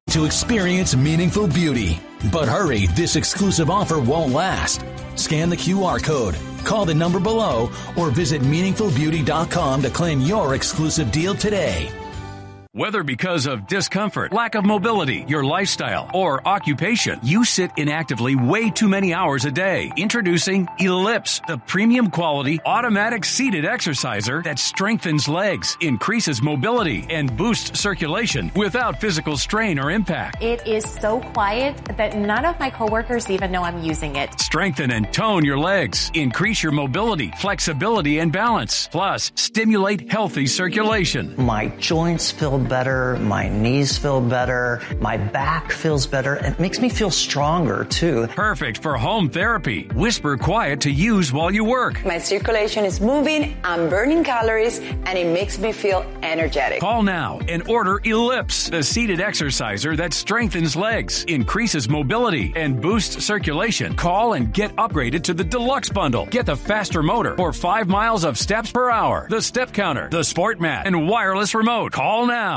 to experience meaningful beauty. But hurry, this exclusive offer won't last. Scan the QR code, call the number below, or visit meaningfulbeauty.com to claim your exclusive deal today. Whether because of discomfort, lack of mobility, your lifestyle, or occupation, you sit inactively way too many hours a day. Introducing Ellipse, the premium quality automatic seated exerciser that strengthens legs, increases mobility, and boosts circulation without physical strain or impact. It is so quiet that none of my coworkers even know I'm using it. Strengthen and tone your legs, increase your mobility, flexibility, and balance. Plus, stimulate healthy circulation. My joints feel better, my knees feel better, my back feels better. It makes me feel stronger too. Perfect for home therapy. Whisper quiet to use while you work. My circulation is moving, I'm burning calories, and it makes me feel energetic. Call now and order Ellipse, the seated exerciser that strengthens legs, increases mobility, and boosts circulation. Call and get upgraded to the Deluxe Bundle. Get the faster motor for 5 miles of steps per hour, the step counter, the sport mat, and wireless remote. Call now.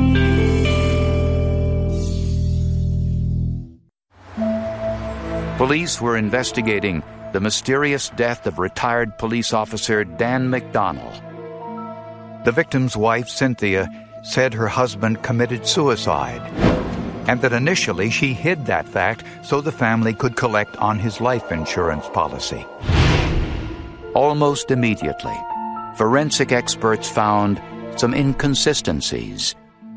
Police were investigating the mysterious death of retired police officer Dan McDonnell. The victim's wife, Cynthia, said her husband committed suicide, and that initially she hid that fact so the family could collect on his life insurance policy. Almost immediately, forensic experts found some inconsistencies.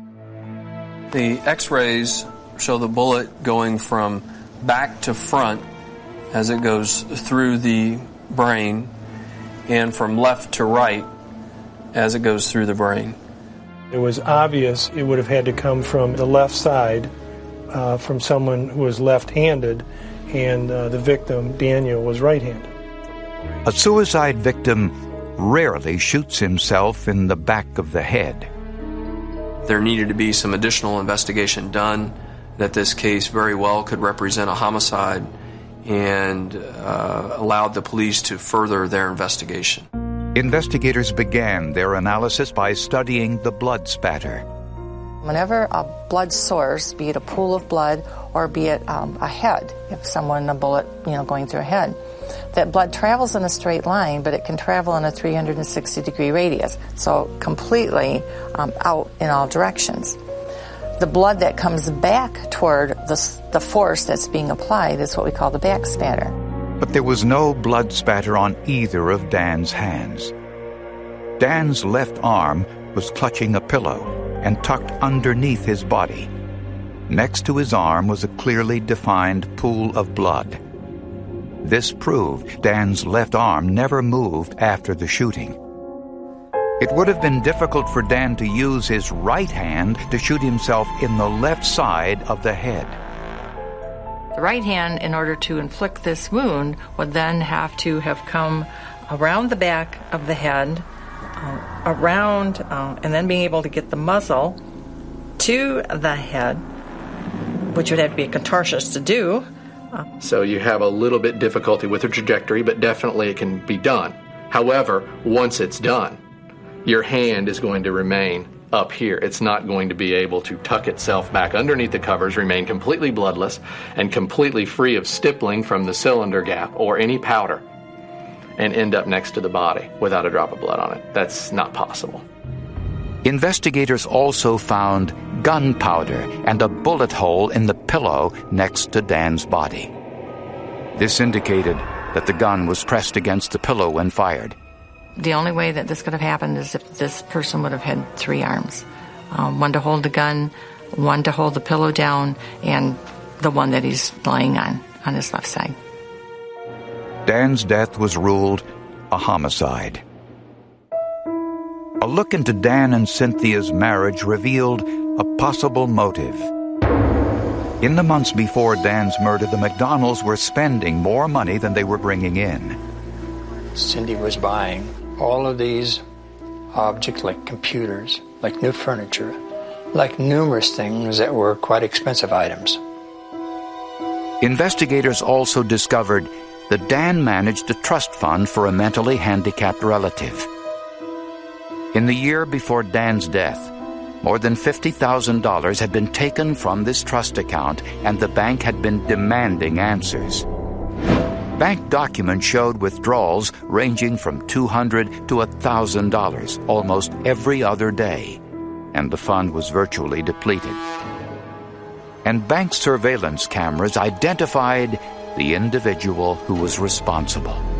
The x-rays show the bullet going from back to front as it goes through the brain, and from left to right as it goes through the brain. It was obvious it would have had to come from the left side, from someone who was left-handed, and the victim, Daniel, was right-handed. A suicide victim rarely shoots himself in the back of the head. There needed to be some additional investigation done, that this case very well could represent a homicide, and allowed the police to further their investigation. Investigators began their analysis by studying the blood spatter. Whenever a blood source, be it a pool of blood or be it a head, if a bullet going through a head, that blood travels in a straight line, but it can travel in a 360-degree radius, so completely out in all directions. The blood that comes back toward the force that's being applied is what we call the back spatter. But there was no blood spatter on either of Dan's hands. Dan's left arm was clutching a pillow and tucked underneath his body. Next to his arm was a clearly defined pool of blood. This proved Dan's left arm never moved after the shooting. It would have been difficult for Dan to use his right hand to shoot himself in the left side of the head. The right hand, in order to inflict this wound, would then have to have come around the back of the head, and then being able to get the muzzle to the head, which would have to be a contortionist to do. So you have a little bit difficulty with the trajectory, but definitely it can be done. However, once it's done, your hand is going to remain up here. It's not going to be able to tuck itself back underneath the covers, remain completely bloodless, and completely free of stippling from the cylinder gap or any powder, and end up next to the body without a drop of blood on it. That's not possible. Investigators also found gunpowder and a bullet hole in the pillow next to Dan's body. This indicated that the gun was pressed against the pillow when fired. The only way that this could have happened is if this person would have had 3 arms. One to hold the gun, one to hold the pillow down, and the one that he's lying on his left side. Dan's death was ruled a homicide. A look into Dan and Cynthia's marriage revealed a possible motive. In the months before Dan's murder, the McDonnells were spending more money than they were bringing in. Cindy was buying all of these objects like computers, like new furniture, like numerous things that were quite expensive items. Investigators also discovered that Dan managed a trust fund for a mentally handicapped relative. In the year before Dan's death, More than $50,000 had been taken from this trust account, and the bank had been demanding answers. Bank documents showed withdrawals ranging from $200 to $1,000 almost every other day, and the fund was virtually depleted. And bank surveillance cameras identified the individual who was responsible.